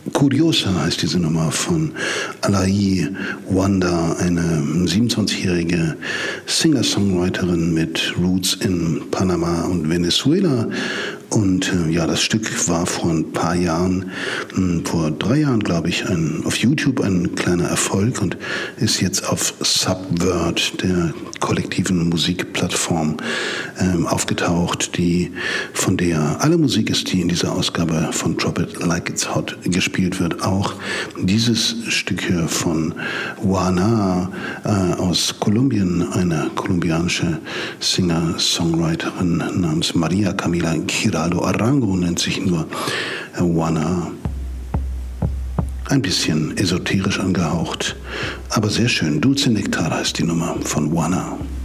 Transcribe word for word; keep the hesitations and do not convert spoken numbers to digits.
Curiosa heißt diese Nummer von Alaí Wanda, eine siebenundzwanzigjährige Singer-Songwriterin mit Roots in Panama und Venezuela. Und äh, ja, das Stück war vor ein paar Jahren, mh, vor drei Jahren, glaube ich, ein, auf YouTube ein kleiner Erfolg und ist jetzt auf Subvert, der kollektiven Musikplattform, ähm, aufgetaucht, die von der alle Musik ist, die in dieser Ausgabe von Drop It Like It's Hot gespielt wird. Auch dieses Stück hier von Juana äh, aus Kolumbien, eine kolumbianische Singer-Songwriterin namens Maria Camila Giraldo Arango, nennt sich nur Juana. Ein bisschen esoterisch angehaucht, aber sehr schön. Dulce Nectar heißt die Nummer von Juana.